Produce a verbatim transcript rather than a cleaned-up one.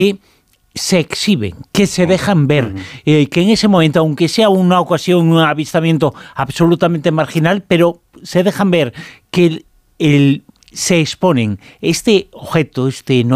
que se exhiben, que se dejan ver, eh, que en ese momento, aunque sea una ocasión, un avistamiento absolutamente marginal, pero se dejan ver, que el, el, se exponen. Este objeto, este